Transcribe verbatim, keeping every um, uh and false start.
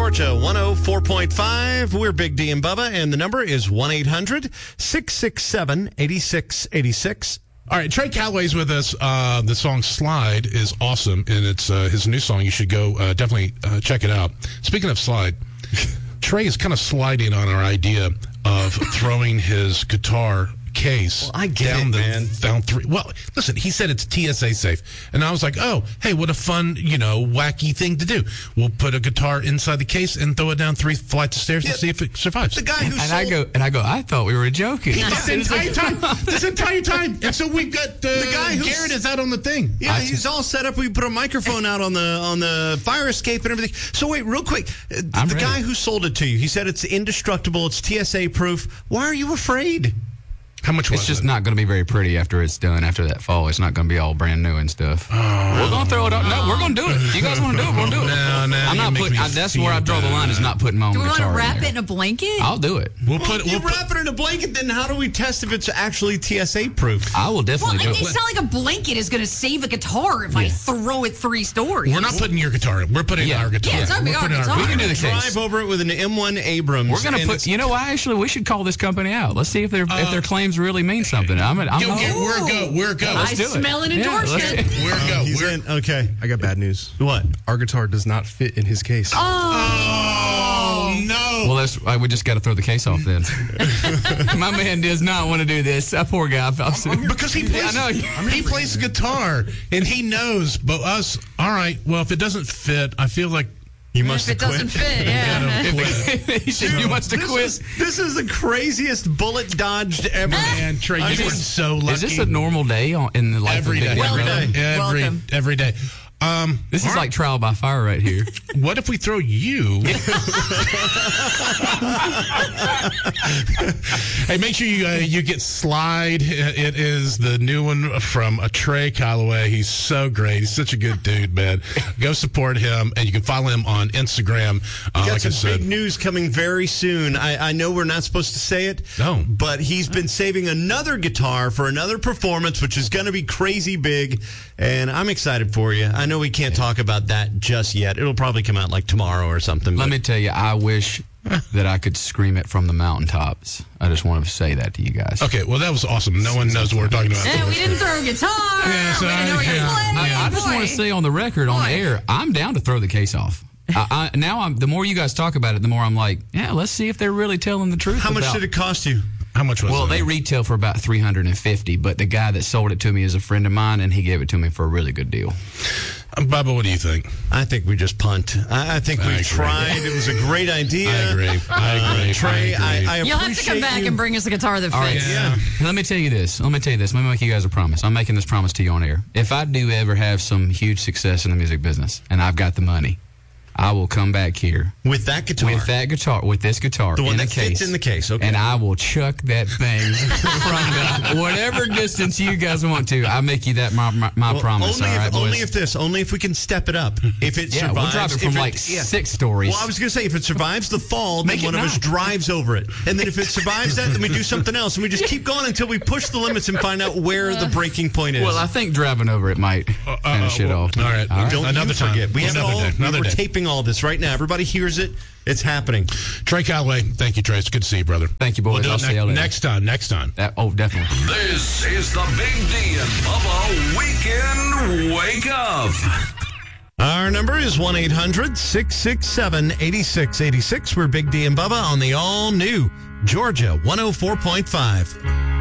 Georgia one oh four point five. We're Big D and Bubba, and the number is one eight hundred six six seven eight six eight six. All right, Trey Calloway's with us. Uh, the song Slide is awesome, and it's uh, his new song. You should go uh, definitely uh, check it out. Speaking of slide, Trey is kind of sliding on our idea of throwing his guitar case well, I get down it, the man. down three. Well, listen, he said it's T S A safe, and I was like, oh, hey, what a fun, you know, wacky thing to do. We'll put a guitar inside the case and throw it down three flights of stairs yeah, and see if it survives. The guy who and sold- I go and I go. I thought we were joking. this entire time, this entire time, and so we've got uh, The guy who's- Garrett is out on the thing. Yeah, I he's all set up. We put a microphone out on the on the fire escape and everything. So wait, real quick, uh, I'm the ready. guy who sold it to you, he said it's indestructible, it's T S A proof. Why are you afraid? How much was It's just it? not going to be very pretty after it's done. After that fall, it's not going to be all brand new and stuff. Oh, we're going to throw it on. No, we're going to do it. You guys want to do it? We're going to do it. No, no, I'm you not make putting. me I, that's feel where I draw the line. Is not putting my own Do we want guitar to in wrap there. it in a blanket? I'll do it. We'll Well, put. you We'll put wrap it in a blanket, then how do we test if it's actually T S A proof? I will Well, definitely do it's it. not like a blanket is going to save a guitar if I throw it three stories. we're not putting your guitar in. We're putting Yeah. our guitar. Yeah, it's in. not We're our putting guitar. We can do the Drive case. over it with an M one Abrams. We're going to and put. it's- You know what? Actually, we should call this company out. Let's see if their if Uh, their claims really mean something. I'm. I'm Yo, not- yo, we're go. We're go. I Let's do it. smell an Yeah, let's endorsement. do it. We're go. He's We're, in. Okay. I got bad news. What? Our guitar does not fit in his case. oh no! Well, that's. I, we just got to throw the case off then. My man does not want to do this. That poor guy. I'm sorry. Because he plays, I know. he plays guitar and he knows. But us, all right. Well, if it doesn't fit, I feel like You If must it have doesn't quit. fit, yeah. he said he wants to This quit. is, this is the craziest bullet dodged ever. man, Trey, I you've mean, been so lucky. Is this a normal day on, in the life every of day? Big Dan Welcome. Brother? Every Welcome. every day. Um, This all is right. like trial by fire right here. What if we throw you? Hey, make sure you uh, you get Slide. It is the new one from uh, Trey Calloway. He's so great. He's such a good dude, man. Go support him, and you can follow him on Instagram. Uh, Got like I some said, big news coming very soon. I, I know we're not supposed to say it, No. but he's been saving another guitar for another performance, which is going to be crazy big, and I'm excited for you. I know we can't talk about that just yet. It'll probably come out like tomorrow or something. Let but- me tell you, I wish that I could scream it from the mountaintops. I just want to say that to you guys. Okay, well, that was awesome. No one knows what we're talking about. Yeah, we didn't throw a guitar. Yeah, so we didn't know we I- were yeah, gonna play. I, I just Boy. want to say on the record, on the Boy. air, I'm down to throw the case off. I, I, now, I'm, the more you guys talk about it, the more I'm like, yeah, let's see if they're really telling the truth. How much about- did it cost you? How much was Well, it? they retail for about three hundred fifty, but the guy that sold it to me is a friend of mine, and he gave it to me for a really good deal. Um, Bubba, what do you think? I think we just punt. I, I think I we agree. tried. It was a great idea. I agree. I agree. Trey, I I, agree. I You'll have to come appreciate back you. and bring us a guitar that fits. All right. Yeah. Let me tell you this. Let me tell you this. Let me make you guys a promise. I'm making this promise to you on air. If I do ever have some huge success in the music business and I've got the money, I will come back here with that guitar. with that guitar, with this guitar, The one in that a case, fits in the case, okay. and I will chuck that thing from the, whatever distance you guys want to. I make you that my my, my Well, promise. Only, all right, if, boys? only if this, only if we can step it up. If it yeah, survives, we'll drop it from if like yeah. six stories. Well, I was going to say, if it survives the fall, then Make it one of us nine. drives over it. And then if it survives that, then we do something else. And we just keep going until we push the limits and find out where the breaking point is. well, I think driving over it might Uh, finish it well, off. all right. All right. Don't Another you time. forget. We have it Another all. day. Another we're day. taping all this right now. Everybody hears it. It's happening. Trey Calloway, thank you, Trey. It's good to see you, brother. Thank you, boys. We'll do I'll it see you ne- later. next time. Next time. That, oh, definitely. This is the Big D and Bubba Weekend Wake Up. Our number is one eight hundred six six seven eight six eight six. We're Big D and Bubba on the all-new Georgia one oh four point five.